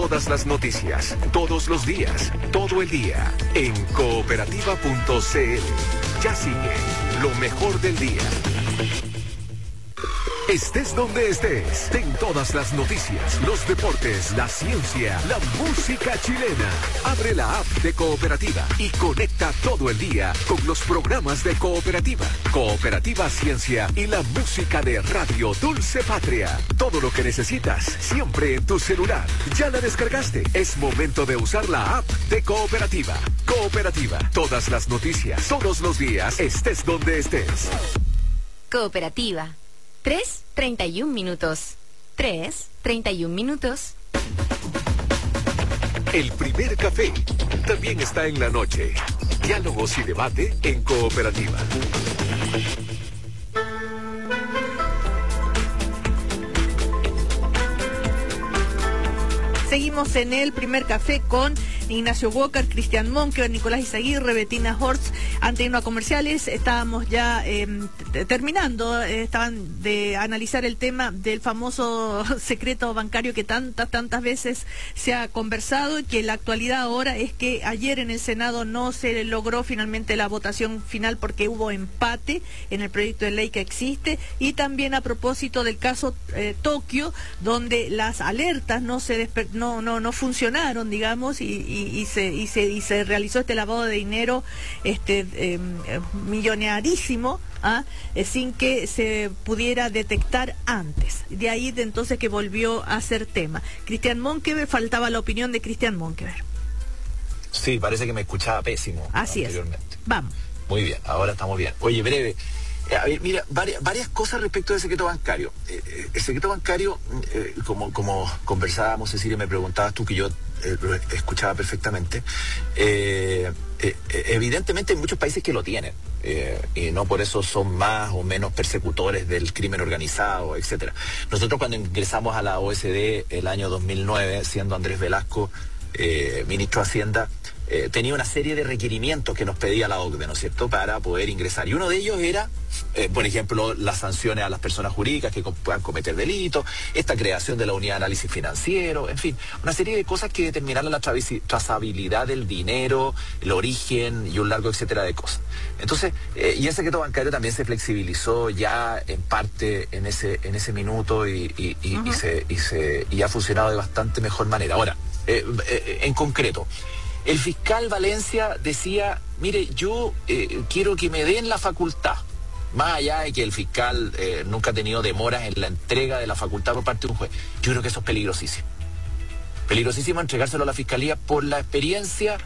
todas las noticias, todos los días, todo el día, en cooperativa.cl. Ya sigue lo mejor del día. Estés donde estés, ten todas las noticias, los deportes, la ciencia, la música chilena. Abre la app de Cooperativa y conecta todo el día con los programas de Cooperativa, Cooperativa Ciencia y la música de Radio Dulce Patria. Todo lo que necesitas, siempre en tu celular. ¿Ya la descargaste? Es momento de usar la app de Cooperativa. Cooperativa, todas las noticias, todos los días, estés donde estés. Cooperativa. 3:31 minutos. 3:31 minutos. El primer café también está en la noche. Diálogos y debate en Cooperativa. Seguimos en el primer café con Ignacio Walker, Cristian Monkever, Nicolás Izaguirre, Bettina Hortz. Antes de irnos a comerciales, estábamos ya terminando, estaban de analizar el tema del famoso secreto bancario que tantas veces se ha conversado, y que la actualidad ahora es que ayer en el Senado no se logró finalmente la votación final porque hubo empate en el proyecto de ley que existe, y también a propósito del caso Tokio, donde las alertas no funcionaron, digamos, y se realizó este lavado de dinero millonarísimo, sin que se pudiera detectar antes. De ahí entonces que volvió a ser tema. Cristian Monkever, faltaba la opinión de Cristian Monkever. Sí, parece que me escuchaba pésimo. Así anteriormente. Es. Vamos. Muy bien, ahora estamos bien. Oye, breve. A ver, mira, varias cosas respecto del secreto bancario. El secreto bancario, como conversábamos, Cecilia, me preguntabas tú, que yo lo escuchaba perfectamente, evidentemente hay muchos países que lo tienen, y no por eso son más o menos persecutores del crimen organizado, etcétera. Nosotros, cuando ingresamos a la OSD el año 2009, siendo Andrés Velasco ministro de Hacienda, tenía una serie de requerimientos que nos pedía la OCDE, ¿no es cierto?, para poder ingresar. Y uno de ellos era, por ejemplo, las sanciones a las personas jurídicas que puedan cometer delitos, esta creación de la unidad de análisis financiero, en fin, una serie de cosas que determinaran la trazabilidad del dinero, el origen y un largo etcétera de cosas. Entonces, y el secreto bancario también se flexibilizó ya en parte en ese minuto y ha funcionado de bastante mejor manera. Ahora, en concreto, el fiscal Valencia decía, mire, yo quiero que me den la facultad, más allá de que el fiscal nunca ha tenido demoras en la entrega de la facultad por parte de un juez. Yo creo que eso es peligrosísimo. Peligrosísimo entregárselo a la fiscalía por la experiencia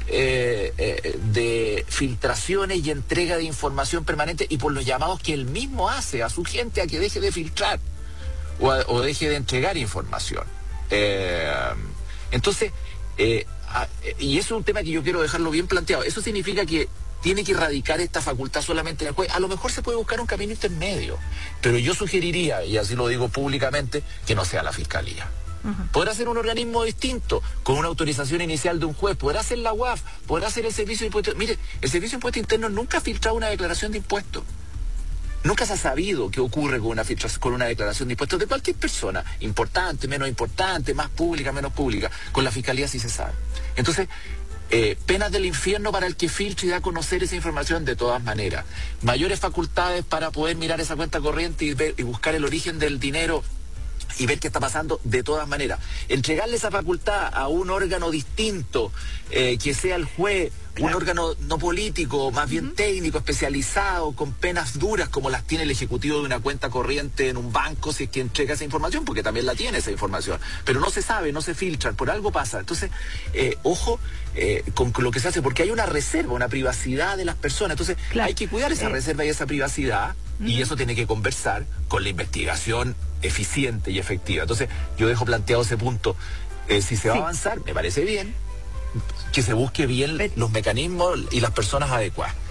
de filtraciones y entrega de información permanente, y por los llamados que él mismo hace a su gente a que deje de filtrar o deje de entregar información. Entonces, y eso es un tema que yo quiero dejarlo bien planteado. Eso significa que tiene que radicar esta facultad solamente en el juez. A lo mejor se puede buscar un camino intermedio, pero yo sugeriría, y así lo digo públicamente, que no sea la fiscalía. Podrá ser un organismo distinto, con una autorización inicial de un juez, podrá ser la UAF, podrá ser el Servicio de Impuestos. Mire, el Servicio de Impuestos Internos nunca ha filtrado una declaración de impuestos. Nunca se ha sabido qué ocurre con una declaración de impuestos de cualquier persona, importante, menos importante, más pública, menos pública. Con la fiscalía sí se sabe. Entonces, penas del infierno para el que filtre y da a conocer esa información de todas maneras. Mayores facultades para poder mirar esa cuenta corriente y buscar el origen del dinero y ver qué está pasando de todas maneras. Entregarle esa facultad a un órgano distinto, que sea el juez, un órgano no político, más bien técnico, especializado, con penas duras como las tiene el ejecutivo de una cuenta corriente en un banco, si es que entrega esa información, porque también la tiene esa información, pero no se sabe, no se filtra, por algo pasa. Entonces, ojo con lo que se hace, porque hay una reserva, una privacidad de las personas. Entonces, hay que cuidar esa reserva y esa privacidad, y eso tiene que conversar con la investigación eficiente y efectiva. Entonces, yo dejo planteado ese punto. Si se va a avanzar, me parece bien que se busque bien los mecanismos y las personas adecuadas.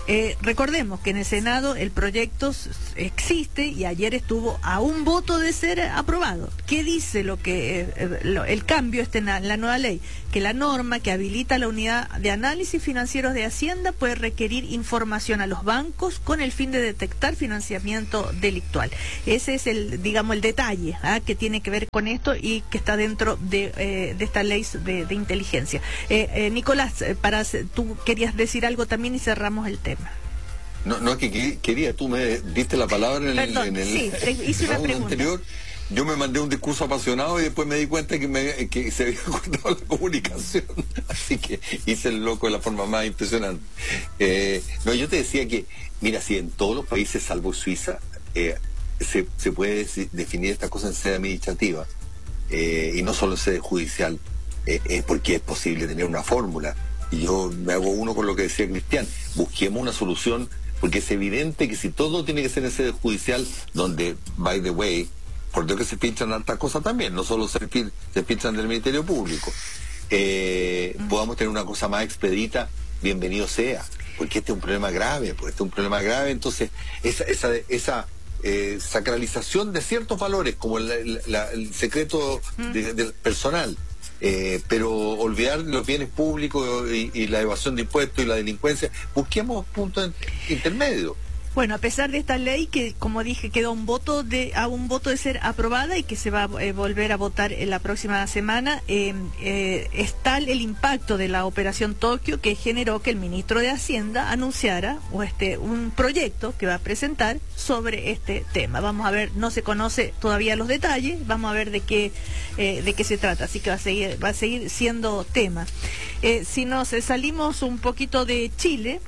Recordemos que en el Senado el proyecto existe y ayer estuvo a un voto de ser aprobado. ¿Qué dice el cambio en la nueva ley? Que la norma que habilita la unidad de análisis financieros de Hacienda puede requerir información a los bancos con el fin de detectar financiamiento delictual. Ese es el detalle que tiene que ver con esto y que está dentro de esta ley de inteligencia. Nicolás, tú querías decir algo también y cerramos el tema. No, que quería, tú me diste la palabra en el hice una pregunta anterior. Yo me mandé un discurso apasionado y después me di cuenta que se había cortado la comunicación. Así que hice el loco de la forma más impresionante. Yo te decía que, mira, si en todos los países, salvo Suiza, se puede definir esta cosa en sede administrativa y no solo en sede judicial, es porque es posible tener una fórmula. Y yo me hago uno con lo que decía Cristian. Busquemos una solución, porque es evidente que si todo tiene que ser en sede judicial, donde, by the way, por Dios que se pinchan hartas cosas también, no solo se pinchan del Ministerio Público, podamos tener una cosa más expedita, bienvenido sea, porque este es un problema grave, entonces esa sacralización de ciertos valores, como el secreto del personal, pero olvidar los bienes públicos y la evasión de impuestos y la delincuencia, busquemos puntos intermedios. Bueno, a pesar de esta ley que, como dije, quedó a un voto de ser aprobada y que se va a volver a votar en la próxima semana, es tal el impacto de la Operación Tokio que generó que el ministro de Hacienda anunciara un proyecto que va a presentar sobre este tema. Vamos a ver, no se conoce todavía los detalles, vamos a ver de qué se trata, así que va a seguir siendo tema. Si nos salimos un poquito de Chile,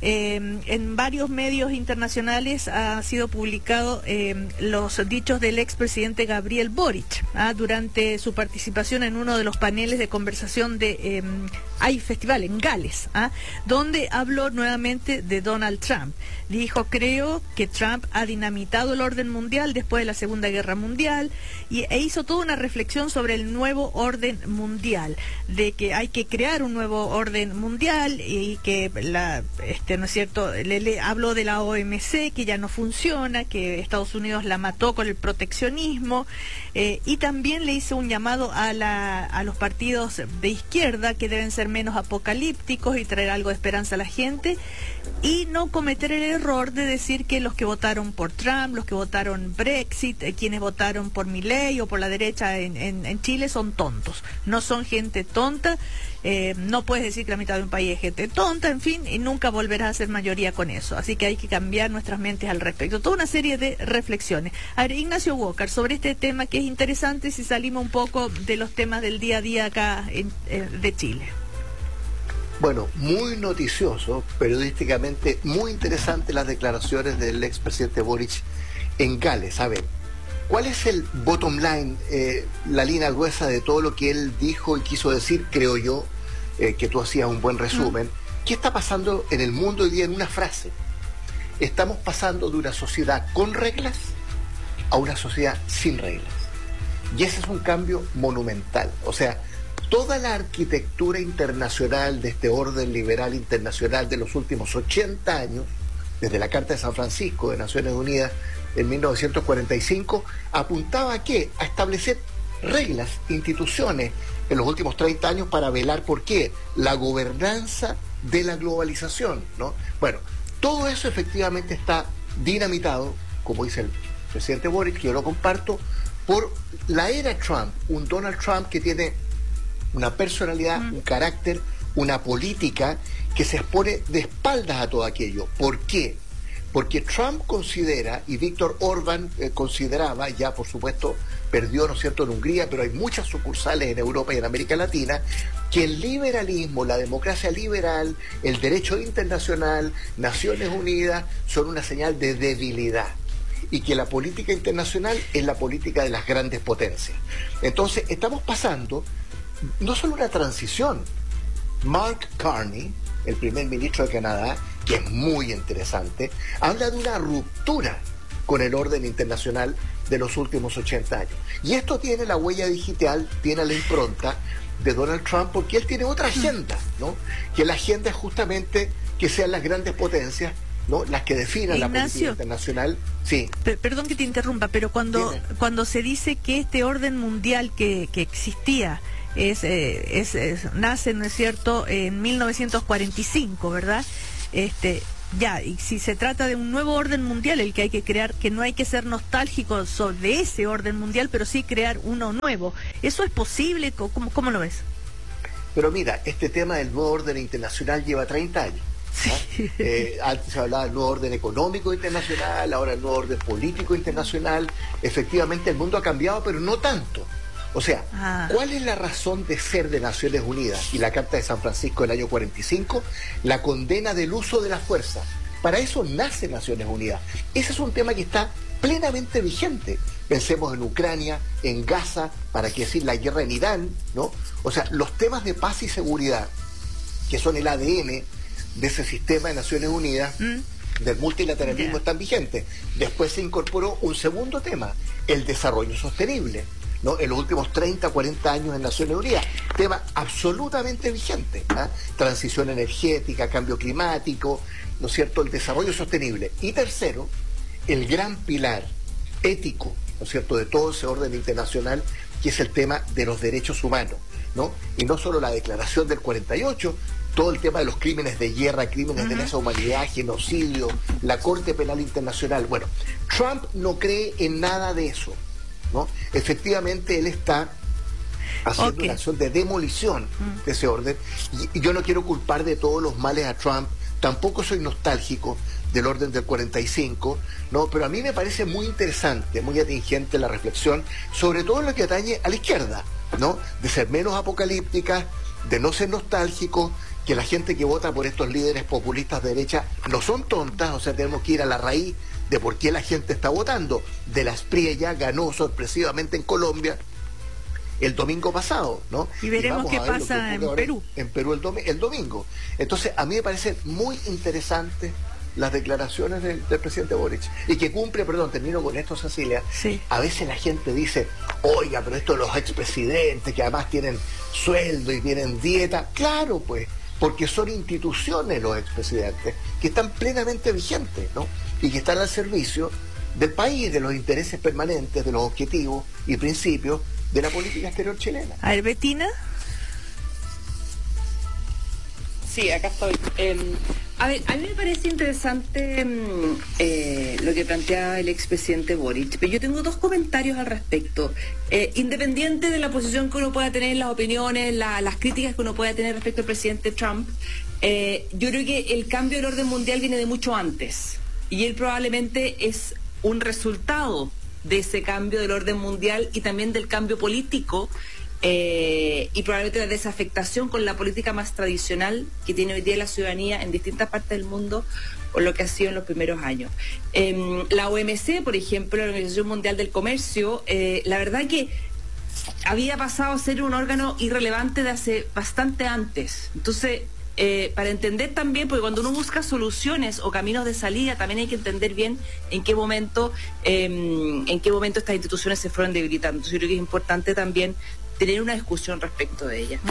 en varios medios internacionales ha sido publicado los dichos del expresidente Gabriel Boric durante su participación en uno de los paneles de conversación de iFestival en Gales, donde habló nuevamente de Donald Trump. Dijo: creo que Trump ha dinamitado el orden mundial después de la Segunda Guerra Mundial, e hizo toda una reflexión sobre el nuevo orden mundial, de que hay que crear un nuevo orden mundial y que ¿no es cierto? Le habló de la OMC, que ya no funciona, que Estados Unidos la mató con el proteccionismo, y también le hizo un llamado a los partidos de izquierda, que deben ser menos apocalípticos y traer algo de esperanza a la gente, y no cometer el error de decir que los que votaron por Trump, los que votaron Brexit, quienes votaron por Milei o por la derecha en Chile son tontos. No son gente tonta. No puedes decir que la mitad de un país es gente tonta, en fin, y nunca volverás a ser mayoría con eso. Así que hay que cambiar nuestras mentes al respecto. Toda una serie de reflexiones. A ver, Ignacio Walker, sobre este tema que es interesante, si salimos un poco de los temas del día a día acá de Chile. Bueno, muy noticioso, periodísticamente muy interesante las declaraciones del expresidente Boric en Gales. A ver, ¿cuál es el bottom line, la línea gruesa de todo lo que él dijo y quiso decir? Creo yo que tú hacías un buen resumen. ¿Qué está pasando en el mundo hoy día en una frase? Estamos pasando de una sociedad con reglas a una sociedad sin reglas. Y ese es un cambio monumental. O sea, toda la arquitectura internacional de este orden liberal internacional de los últimos 80 años, desde la Carta de San Francisco de Naciones Unidas en 1945, apuntaba ¿a qué? A establecer reglas, instituciones en los últimos 30 años para velar por qué, la gobernanza de la globalización, ¿no? Bueno, todo eso efectivamente está dinamitado, como dice el presidente Boric, que yo lo comparto, por la era Trump, un Donald Trump que tiene una personalidad, un carácter, una política que se expone de espaldas a todo aquello. ¿Por qué? Porque Trump considera, y Víctor Orbán consideraba, ya por supuesto perdió, ¿no es cierto?, en Hungría, pero hay muchas sucursales en Europa y en América Latina, que el liberalismo, la democracia liberal, el derecho internacional, Naciones Unidas, son una señal de debilidad, y que la política internacional es la política de las grandes potencias. Entonces, estamos pasando no solo una transición. Mark Carney, el primer ministro de Canadá, que es muy interesante, habla de una ruptura con el orden internacional de los últimos 80 años. Y esto tiene la huella digital, tiene la impronta de Donald Trump, porque él tiene otra agenda, ¿no? Que la agenda es justamente que sean las grandes potencias, ¿no?, las que definan la política internacional. Sí. Perdón que te interrumpa, pero cuando se dice que este orden mundial que existía nace, ¿no es cierto?, en 1945, ¿verdad? Ya, y si se trata de un nuevo orden mundial el que hay que crear, que no hay que ser nostálgico sobre ese orden mundial, pero sí crear uno nuevo, ¿eso es posible? ¿Cómo lo ves? Pero mira, este tema del nuevo orden internacional lleva 30 años. Sí. Antes se hablaba del nuevo orden económico internacional, ahora el nuevo orden político internacional. Efectivamente el mundo ha cambiado, pero no tanto. O sea, ¿cuál es la razón de ser de Naciones Unidas? Y la Carta de San Francisco del año 45, la condena del uso de la fuerza. Para eso nace Naciones Unidas. Ese es un tema que está plenamente vigente. Pensemos en Ucrania, en Gaza, para qué decir la guerra en Irán, ¿no? O sea, los temas de paz y seguridad, que son el ADN de ese sistema de Naciones Unidas, del multilateralismo, están vigentes. Después se incorporó un segundo tema, el desarrollo sostenible, ¿no?, en los últimos 30, 40 años en Naciones Unidas, tema absolutamente vigente, ¿eh? Transición energética, cambio climático, ¿no es cierto?, el desarrollo sostenible. Y tercero, el gran pilar ético, ¿no es cierto?, de todo ese orden internacional, que es el tema de los derechos humanos, ¿no? Y no solo la declaración del 48, todo el tema de los crímenes de guerra, crímenes de lesa humanidad, genocidio, la Corte Penal Internacional. Bueno, Trump no cree en nada de eso, ¿no? Efectivamente él está haciendo una acción de demolición de ese orden, y yo no quiero culpar de todos los males a Trump, tampoco soy nostálgico del orden del 45, ¿no? Pero a mí me parece muy interesante, muy atingente la reflexión, sobre todo en lo que atañe a la izquierda, ¿no?, de ser menos apocalíptica, de no ser nostálgico, que la gente que vota por estos líderes populistas de derecha no son tontas. O sea, tenemos que ir a la raíz de por qué la gente está votando. De la Espriella ganó sorpresivamente en Colombia el domingo pasado, ¿no? Y veremos qué pasa en Perú. En Perú el domingo. Entonces, a mí me parecen muy interesantes las declaraciones del presidente Boric, y que cumple, termino con esto, Cecilia. Sí. A veces la gente dice, oiga, pero esto de los expresidentes que además tienen sueldo y tienen dieta. Claro, pues, porque son instituciones los expresidentes que están plenamente vigentes, ¿no?, y que están al servicio del país, de los intereses permanentes, de los objetivos y principios de la política exterior chilena. A ver, Bettina. Sí, acá estoy. A ver, a mí me parece interesante lo que plantea el expresidente Boric, pero yo tengo dos comentarios al respecto. Independiente de la posición que uno pueda tener, las opiniones, las críticas que uno pueda tener respecto al presidente Trump, yo creo que el cambio del orden mundial viene de mucho antes, y él probablemente es un resultado de ese cambio del orden mundial y también del cambio político, y probablemente la desafectación con la política más tradicional que tiene hoy día la ciudadanía en distintas partes del mundo, por lo que ha sido en los primeros años. La OMC, por ejemplo, la Organización Mundial del Comercio, la verdad que había pasado a ser un órgano irrelevante de hace bastante antes. Entonces, para entender también, porque cuando uno busca soluciones o caminos de salida, también hay que entender bien en qué momento estas instituciones se fueron debilitando. Entonces, yo creo que es importante también tener una discusión respecto de ella.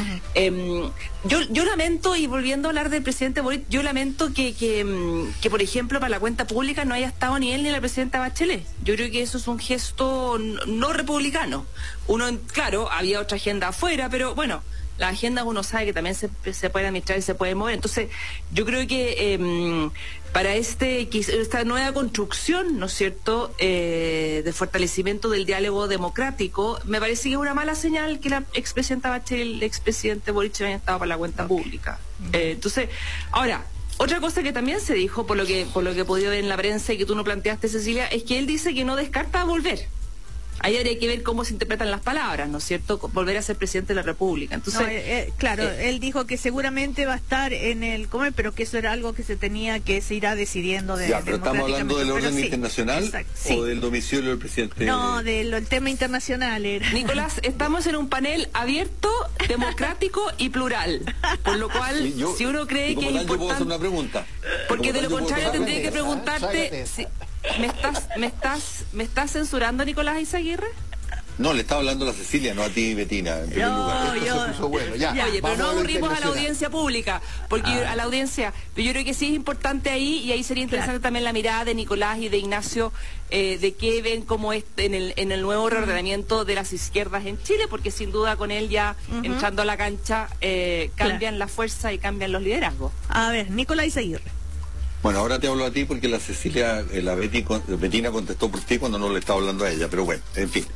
Yo lamento, y volviendo a hablar del presidente Boric, yo lamento que por ejemplo, para la cuenta pública no haya estado ni él ni la presidenta Bachelet. Yo creo que eso es un gesto no republicano. Claro, había otra agenda afuera, pero bueno, las agendas uno sabe que también se puede administrar y se puede mover. Entonces, yo creo que para esta nueva construcción, ¿no es cierto?, de fortalecimiento del diálogo democrático, me parece que es una mala señal que la expresidenta Bachelet y el expresidente Boric hayan estado para la cuenta pública. Entonces, ahora, otra cosa que también se dijo, por lo que he podido ver en la prensa y que tú no planteaste, Cecilia, es que él dice que no descarta volver. Ahí habría que ver cómo se interpretan las palabras, ¿no es cierto?, volver a ser presidente de la República. Entonces, claro, él dijo que seguramente va a estar en el Comer, pero que eso era algo que se irá decidiendo pero estamos hablando del orden internacional, o del domicilio del presidente. No, del tema internacional era. Nicolás, estamos en un panel abierto, democrático y plural, por lo cual, si uno cree que es importante, yo puedo hacer una pregunta, porque de lo contrario tendría que preguntarte. ¿Me estás censurando, Nicolás Izaguirre? No, le estaba hablando a la Cecilia, no a ti, Betina, en primer lugar. Esto se puso bueno, ya. Oye, pero Vamos no a lo aburrimos a la internacional. audiencia pública, porque a la audiencia, pero yo creo que sí es importante ahí, y ahí sería interesante también la mirada de Nicolás y de Ignacio, de qué ven como en el nuevo reordenamiento de las izquierdas en Chile, porque sin duda con él ya entrando a la cancha cambian la fuerza y cambian los liderazgos. A ver, Nicolás Izaguirre. Bueno, ahora te hablo a ti porque la Cecilia, Betina contestó por ti cuando no le estaba hablando a ella, pero bueno, en fin.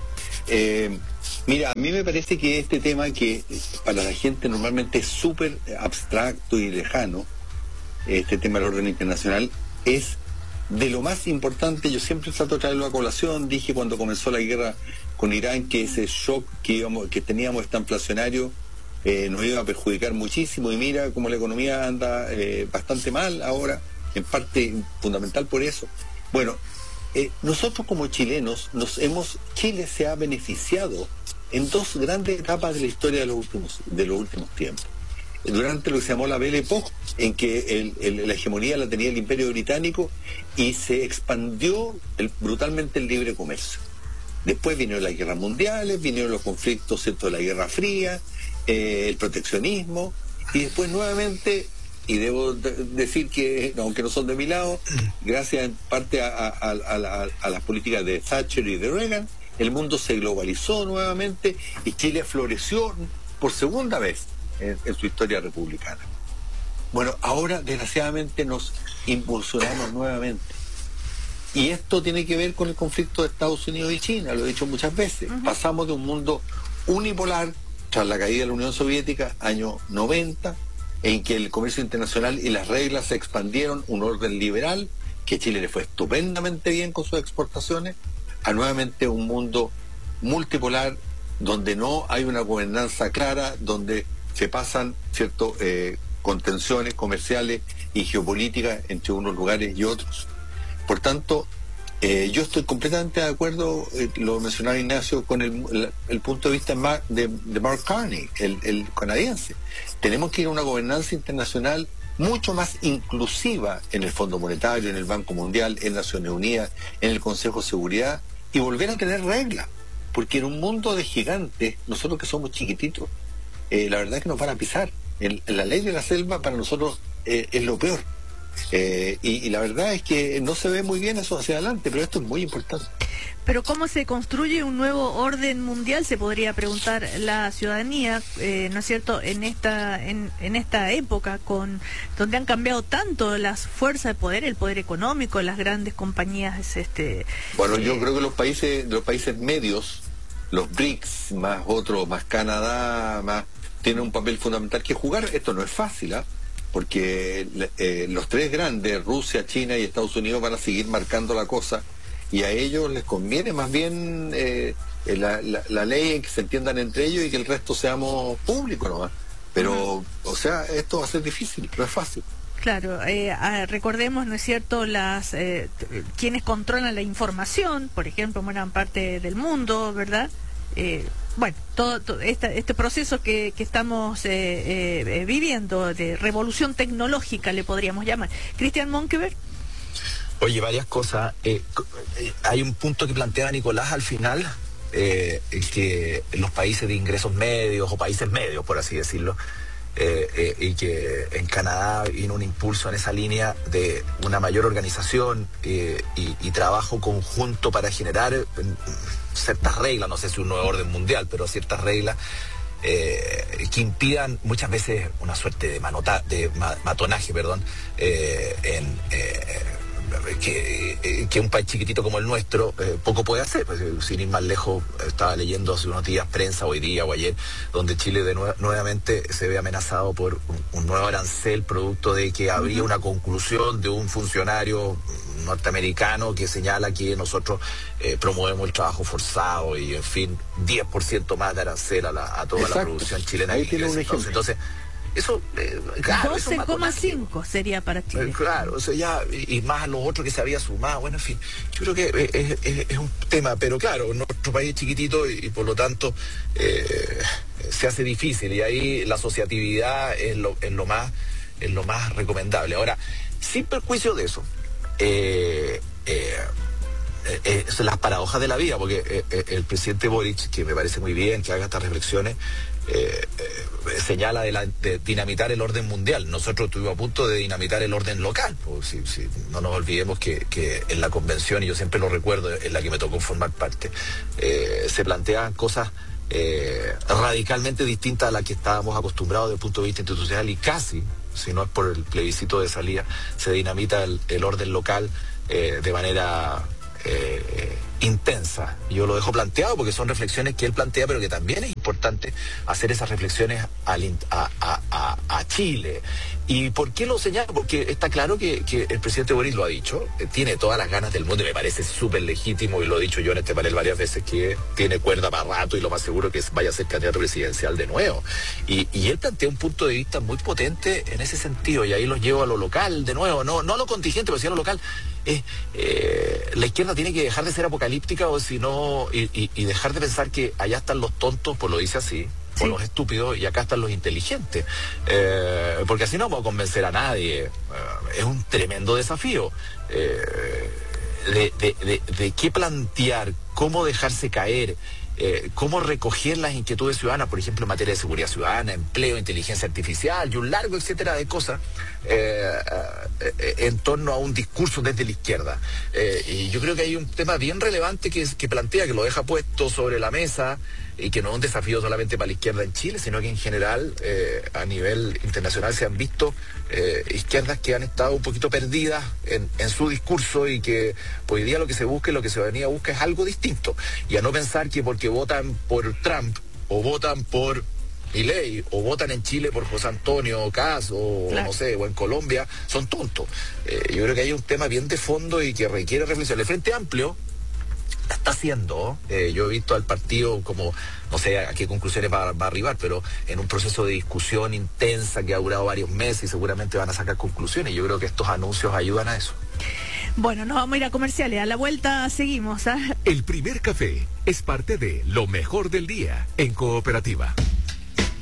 Mira, a mí me parece que este tema que para la gente normalmente es súper abstracto y lejano, este tema del orden internacional, es de lo más importante. Yo siempre trato de traerlo a colación. Dije cuando comenzó la guerra con Irán que ese shock que teníamos tan inflacionario nos iba a perjudicar muchísimo, y mira cómo la economía anda bastante mal ahora, en parte fundamental por eso. Bueno, nosotros como chilenos Chile se ha beneficiado en dos grandes etapas de la historia de los últimos tiempos. Durante lo que se llamó la Belle Époque, en que la hegemonía la tenía el Imperio Británico y se expandió brutalmente el libre comercio. Después vinieron las guerras mundiales, vinieron los conflictos, ¿cierto?, de la Guerra Fría, el proteccionismo, y después nuevamente, y debo decir que, aunque no son de mi lado, gracias en parte a las políticas de Thatcher y de Reagan, el mundo se globalizó nuevamente y Chile floreció por segunda vez en su historia republicana. Bueno, ahora desgraciadamente nos impulsionamos nuevamente. Y esto tiene que ver con el conflicto de Estados Unidos y China, lo he dicho muchas veces. Pasamos de un mundo unipolar tras la caída de la Unión Soviética, año 90, en que el comercio internacional y las reglas se expandieron, un orden liberal, que Chile le fue estupendamente bien con sus exportaciones, a nuevamente un mundo multipolar, donde no hay una gobernanza clara, donde se pasan contenciones comerciales y geopolíticas entre unos lugares y otros. Por tanto, yo estoy completamente de acuerdo, lo mencionaba Ignacio, con el punto de vista de Mark Carney, el canadiense. Tenemos que ir a una gobernanza internacional mucho más inclusiva en el Fondo Monetario, en el Banco Mundial, en Naciones Unidas, en el Consejo de Seguridad, y volver a tener reglas. Porque en un mundo de gigantes, nosotros que somos chiquititos, la verdad es que nos van a pisar. La ley de la selva para nosotros es lo peor. Y la verdad es que no se ve muy bien eso hacia adelante, pero esto es muy importante. Pero ¿cómo se construye un nuevo orden mundial? Se podría preguntar la ciudadanía, ¿no es cierto?, en esta época donde han cambiado tanto las fuerzas de poder, el poder económico, las grandes compañías. Bueno, yo creo que los países medios, los BRICS, más otros, más Canadá, tienen un papel fundamental que jugar. Esto no es fácil, porque los tres grandes, Rusia, China y Estados Unidos, van a seguir marcando la cosa, y a ellos les conviene más bien la ley en que se entiendan entre ellos y que el resto seamos públicos nomás. Pero, o sea, esto va a ser difícil, no es fácil. Claro, recordemos, ¿no es cierto?, quienes controlan la información, por ejemplo, en buena parte del mundo, ¿verdad? Bueno, todo este proceso que estamos viviendo de revolución tecnológica, le podríamos llamar. Cristian Monkeberg. Oye, varias cosas. Hay un punto que planteaba Nicolás al final, que los países de ingresos medios, o países medios, por así decirlo, y que en Canadá vino un impulso en esa línea de una mayor organización y trabajo conjunto para generar ciertas reglas, no sé si un nuevo orden mundial, pero ciertas reglas que impidan muchas veces una suerte de matonaje, que un país chiquitito como el nuestro poco puede hacer. Pues, sin ir más lejos, estaba leyendo hace unos días prensa, hoy día o ayer, donde Chile nuevamente se ve amenazado por un nuevo arancel, producto de que habría una conclusión de un funcionario norteamericano que señala que nosotros promovemos el trabajo forzado y, en fin, 10% más de arancel a toda la producción chilena. Ahí tiene un ejemplo. Entonces, eso, claro, 12,5 sería para Chile. Claro, o sea, ya, y más a los otros que se había sumado. Bueno, en fin, yo creo que es un tema, pero claro, nuestro país es chiquitito y por lo tanto se hace difícil, y ahí la asociatividad es lo más recomendable. Ahora, sin perjuicio de eso, son las paradojas de la vida, porque el presidente Boric, que me parece muy bien que haga estas reflexiones, señala de dinamitar el orden mundial. Nosotros estuvimos a punto de dinamitar el orden local. Pues, si no nos olvidemos que en la convención, y yo siempre lo recuerdo, en la que me tocó formar parte, se planteaban cosas radicalmente distintas a las que estábamos acostumbrados desde el punto de vista institucional, y casi, si no es por el plebiscito de salida, se dinamita el orden local de manera intensa. Yo lo dejo planteado porque son reflexiones que él plantea, pero que también es importante hacer esas reflexiones a Chile. ¿Y por qué lo señalo? Porque está claro que el presidente Boric lo ha dicho, tiene todas las ganas del mundo, y me parece súper legítimo, y lo he dicho yo en este panel varias veces, que tiene cuerda para rato y lo más seguro que vaya a ser candidato presidencial de nuevo. Y él plantea un punto de vista muy potente en ese sentido, y ahí los llevo a lo local de nuevo, no a lo contingente, pero sí a lo local. La izquierda tiene que dejar de ser apocalíptica, o si no, y dejar de pensar que allá están los tontos, pues lo dice así, o los estúpidos, y acá están los inteligentes, porque así no vamos a convencer a nadie. Es un tremendo desafío de qué plantear, cómo dejarse caer, cómo recoger las inquietudes ciudadanas, por ejemplo, en materia de seguridad ciudadana, empleo, inteligencia artificial y un largo etcétera de cosas, en torno a un discurso desde la izquierda. Y yo creo que hay un tema bien relevante que plantea, que lo deja puesto sobre la mesa, y que no es un desafío solamente para la izquierda en Chile, sino que en general a nivel internacional se han visto izquierdas que han estado un poquito perdidas en su discurso, y que hoy día lo que se busca y lo que se venía a buscar es algo distinto, y a no pensar que porque votan por Trump o votan por Milei o votan en Chile por José Antonio Kast o claro, no sé, o en Colombia, son tontos. Yo creo que hay un tema bien de fondo y que requiere reflexión. El Frente Amplio la está haciendo. Yo he visto al partido como, no sé a qué conclusiones va a arribar, pero en un proceso de discusión intensa que ha durado varios meses, y seguramente van a sacar conclusiones. Yo creo que estos anuncios ayudan a eso. Bueno, nos vamos a ir a comerciales. A la vuelta seguimos. El primer café es parte de lo mejor del día en Cooperativa.